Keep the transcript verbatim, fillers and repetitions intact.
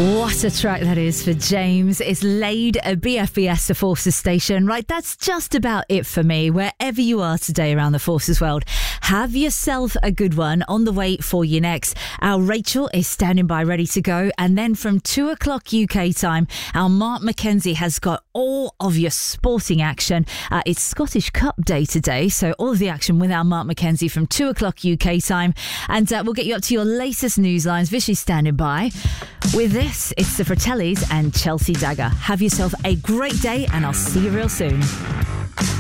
What a track that is for James. It's laid a B F B S to Forces Station. Right, that's just about it for me. Wherever you are today around the Forces world, have yourself a good one. On the way for you next, our Rachel is standing by ready to go. And then from two o'clock U K time, our Mark McKenzie has got all of your sporting action. Uh, it's Scottish Cup Day today, so all of the action with our Mark McKenzie from two o'clock U K time. And uh, we'll get you up to your latest news lines. Vishy's standing by. With this, it's the Fratellis and Chelsea Dagger. Have yourself a great day, and I'll see you real soon.